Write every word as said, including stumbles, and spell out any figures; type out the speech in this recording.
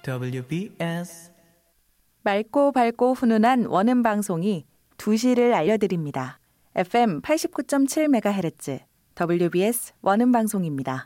더블유비에스 맑고 밝고 훈훈한 원음 방송이 두 시를 알려드립니다. 에프엠 팔십구 점 칠 메가헤르츠 더블유비에스 원음 방송입니다.